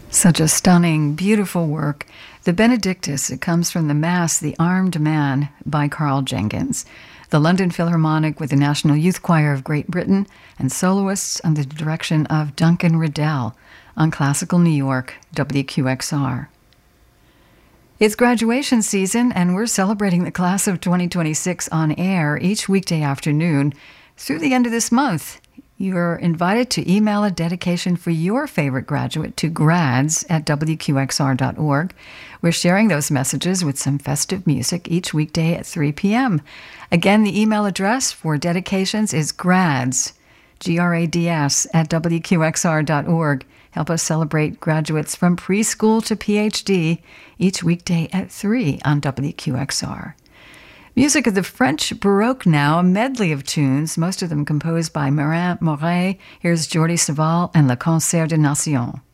Such a stunning, beautiful work. The Benedictus, it comes from the Mass, The Armed Man by Carl Jenkins. The London Philharmonic with the National Youth Choir of Great Britain and soloists under the direction of Duncan Riddell on Classical New York, WQXR. It's graduation season, and we're celebrating the class of 2026 on air each weekday afternoon through the end of this month. You're invited to email a dedication for your favorite graduate to grads@wqxr.org. We're sharing those messages with some festive music each weekday at 3 p.m. Again, the email address for dedications is grads, G-R-A-D-S, @wqxr.org. Help us celebrate graduates from preschool to PhD each weekday at 3 on WQXR. Music of the French Baroque now, a medley of tunes, most of them composed by Marin Moret. Here's Jordi Savall and Le Concert des Nations.